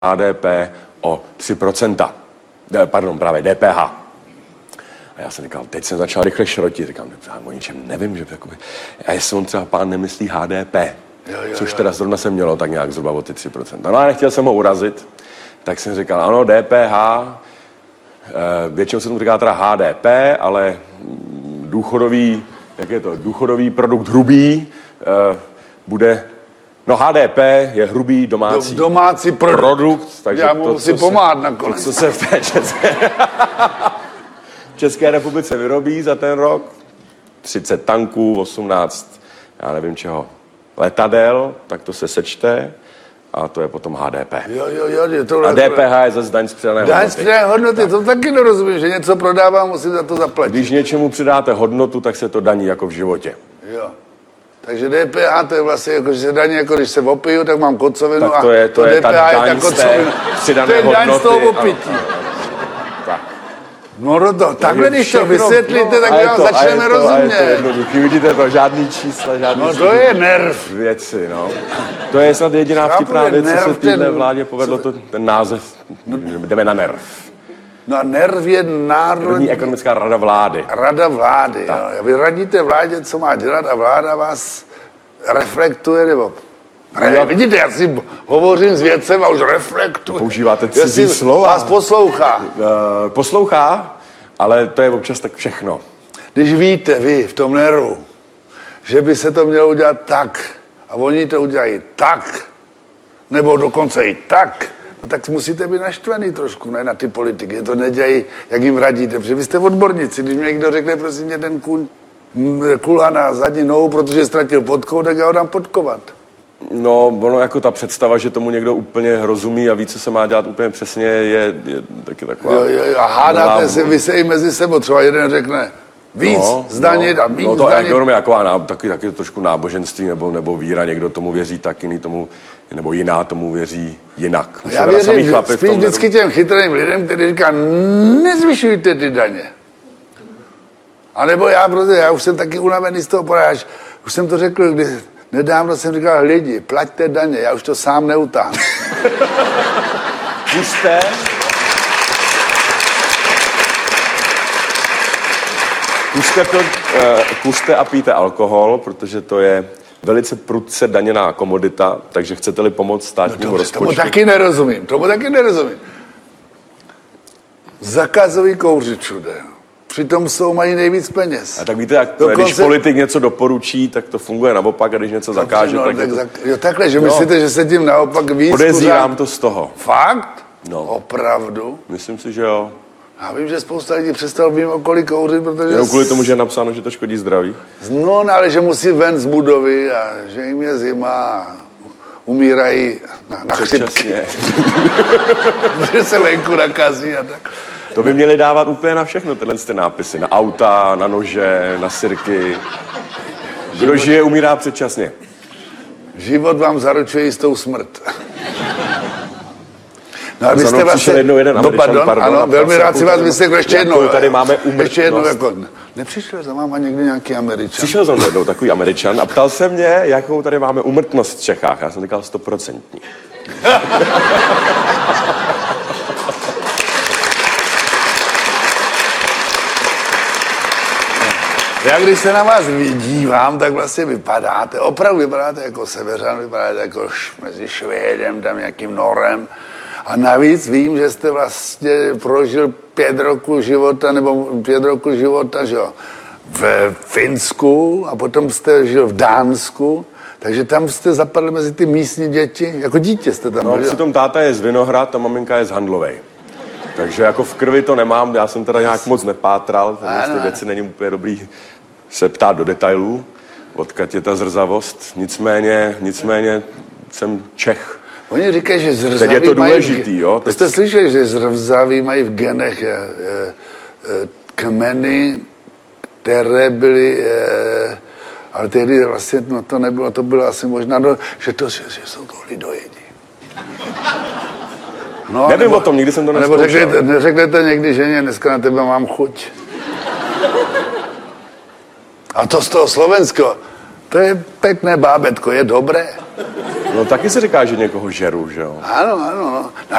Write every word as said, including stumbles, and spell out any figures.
H D P o tři procenta. Pardon, právě D P H. A já jsem říkal, teď jsem začal rychle šrotit. Říkám, o ničem nevím, že jakoby... A jestli on třeba pán nemyslí H D P, jo, jo, což teda zrovna se mělo tak nějak zhruba o ty tři procenta. No a nechtěl jsem ho urazit, tak jsem říkal, ano, D P H, většinou se tomu říká teda H D P, ale důchodový, jak je to, důchodový produkt hrubý bude... No H D P je hrubý domácí, domácí produkt, produkt takže já mu si pomáhat nakonec. To, co se v té České, v České republice vyrobí za ten rok, třicet tanků, osmnáct, já nevím čeho, letadel, tak to se sečte a to je potom H D P. Jo, jo, jo, je to a D P H je zase daň z přidané hodnoty. Daň z přidané hodnoty, to taky nerozumím, že něco prodávám, musím za to zaplatit. Když něčemu přidáte hodnotu, tak se to daní jako v životě. Jo. Takže D P H to je vlastně jako, že se daní, jako když se opiju, tak mám kocovinu tak to je, to a je D P H ta je daň ta kocovina. To je daň z toho hodnoty, opití. Tak. No, no to, takhle když to vysvětlíte, no, tak vám to, začneme a to, rozumět. A je to jednoduchý, vidíte to, žádný čísla, žádný... No to je nerv. Věci, no. To je snad jediná vtipná věc, co se téhle vládě povedlo, to, ten název, jdeme na nerv. No a nerv je národní... ekonomická rada vlády. Rada vlády, jo. Vy radíte vládě, co má dělat a vláda vás reflektuje, nebo... Ne, vidíte, já si hovořím s vědcem a už reflektuji. Používáte cizí slova. Vás poslouchá. Uh, poslouchá, ale to je občas tak všechno. Když víte vy v tom nervu, že by se to mělo udělat tak a oni to udělají tak, nebo dokonce i tak, no tak musíte být naštvaný trošku, ne, na ty politiky. To nedělají, jak jim radíte, protože vy jste odborníci. Když mi někdo řekne, prosím mě, ten kůň kulhá na zadní nohu, protože ztratil podkou, tak já ho dám podkovat. No, ono jako ta představa, že tomu někdo úplně rozumí a ví, co se má dělat úplně přesně, je, je taky taková... Jo, jo, a hádáte se, vy se i mezi sebou, třeba jeden řekne víc no, zdanit no, a víc no to zdanit. No to je jako taky, taky trošku náboženství nebo, nebo víra, někdo tomu věří tak, jiný tomu, nebo jiná tomu věří jinak. Já věřím spíš vždycky těm chytrým lidem, kteří říká, nezvyšujte ty daně. A nebo já, protože já už jsem taky unavený z toho poráž, už jsem to řekl, když nedávno jsem říkal, lidi, plaťte daně, já už to sám neutáhnu. Puste. Puste, to, uh, puste a pijte alkohol, protože to je velice prudce daněná komodita, takže chcete-li pomoct státnímu no rozpočtu. Tomu taky nerozumím, tomu taky nerozumím. Zakazují kouřit všude. Přitom jsou mají nejvíc peněz. A tak víte, jak to Dokonce... je, když politik něco doporučí, tak to funguje naopak, a když něco zakáže, no, tak... tak to... zak... Jo, takhle, že no. Myslíte, že se tím naopak víc... Podezírám to z toho. Fakt? No. Opravdu? Myslím si, že jo. Já vím, že spousta lidí přestalo mimo okolí kouřit, protože... Jenom kvůli tomu, že je napsáno, že to škodí zdraví. No, ale že musí ven z budovy a že jim je zima a umírají na, na chřipky. Že se venku nakazí a tak. To by měli dávat úplně na všechno, tyhle ty nápisy. Na auta, na nože, na sirky. Kdo žije, umírá předčasně. Život vám zaručuje jistou smrt. No a vy jste vlastně... jednou jeden no, pardon, pardon, ano, velmi rád si vás vysvětlu ještě jednou. Tady máme umrtnost. Ještě jednou, jako, nepřišel za váma někdy nějaký Američan? Přišel za jednou takový Američan a ptal se mě, jakou tady máme úmrtnost v Čechách. Já jsem říkal stoprocentní. Já když se na vás dívám, tak vlastně vypadáte, opravdu vypadáte jako Severan, vypadáte jako mezi Švédem, tam nějakým Norem. A navíc vím, že jste vlastně prožil pět roku života, nebo pět roku života, že jo, v Finsku a potom jste žil v Dánsku, takže tam jste zapadli mezi ty místní děti, jako dítě jste tam. No, přitom táta je z Vinohrad a maminka je z Handlovej. Takže jako v krvi to nemám, já jsem teda nějak moc nepátral, takže ty věci není úplně dobrý se ptát do detailů, odkud je ta zrzavost, nicméně, nicméně jsem Čech. Oni říkají, že zrzaví teď je to důležitý, mají, jo? Teď... Jste slyšeli, že zrzaví mají v genech je, je, je, kmeny, které byly, je, ale tehdy vlastně no to nebylo, to bylo asi možná, no, že, to, že, že jsou to lidojedi. No, nevím nebo, o tom, nikdy jsem to neskoušel. Nebo řeknete, neřeknete někdy ženě, dneska na tebe mám chuť. A to z toho Slovensko, to je pěkné bábetko, je dobré. No taky se říká, že někoho žeru, že jo? Ano, ano, no.